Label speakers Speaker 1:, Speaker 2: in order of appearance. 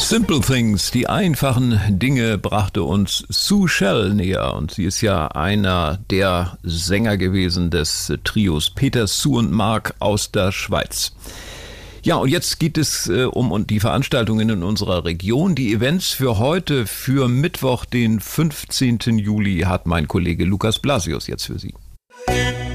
Speaker 1: Simple Things, die einfachen Dinge, brachte uns Sue Shell näher. Und sie ist ja einer der Sänger gewesen des Trios Peter, Sue und Mark aus der Schweiz. Ja, und jetzt geht es um die Veranstaltungen in unserer Region. Die Events für heute, für Mittwoch, den 15. Juli, hat mein Kollege Lukas Blasius jetzt für Sie.